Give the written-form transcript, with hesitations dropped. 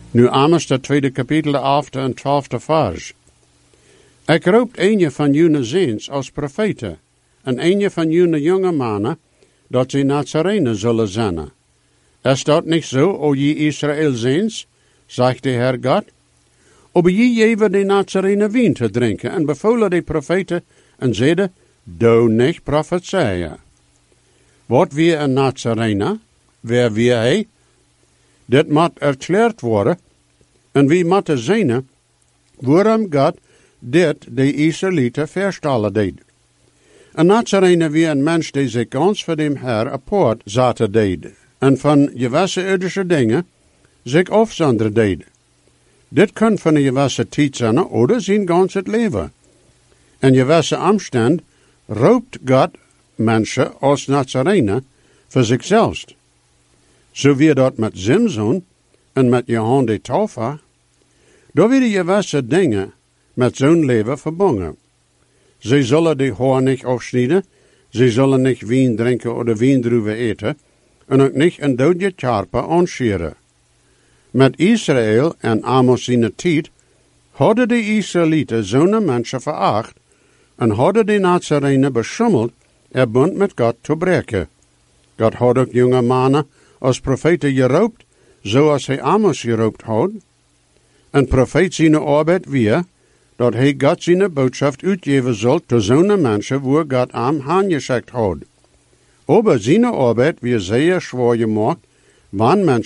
Nu Amos, dat tweede kapitel, de 11e en 12e vers. Ik roep een van jullie ziens als profeten, en een van jullie jonge mannen, dat ze Nazarenen zullen zijn. Is dat niet zo, o je Israël ziens, zegt de Heer God? Aber je geven de Nazarenen wien te drinken, en bevolen de profeten, en zeiden, doe niet profetieën. Wat wie een Nazarener, wer wie hij? Dit moet erklärt worden, en wie moeten zien, waarom God dit de Israëlieten verstallen deed. Een Nazarener wie een mens die zich ganz voor dem Herr apart zaten deed, en van gewisse irdische dingen zich afzonderen deed. Dit kan van een gewisse tijd zijn, oder zijn gans het leven. En gewisse omstand roept God mensen als Nazarener voor zichzelf. Zo wie dat met Simson en met Johan de Taufer, daar werden gewisse dingen met zo'n leven verbonden. Ze zullen de haar niet afsnijden, ze zullen niet wien drinken of wiendruwen eten, en ook niet een dode karper aanscheren. Met Israël en Amos zijn tijd hadden de Israëlieten zo'n mensen veracht en hadden de Nazarenen beschummeld er bond met God te breken. God had ook jonge mannen als profeten geroopt, zoals hij Amos geroopt had. Een profeet zijn arbeid weer, dat hij God zijn boodschap uitgeven zal te zo'n mensen waar God hem aangeschikt had. Aber zijn arbeid weer zeer zwaar gemaakt, wanneer mensen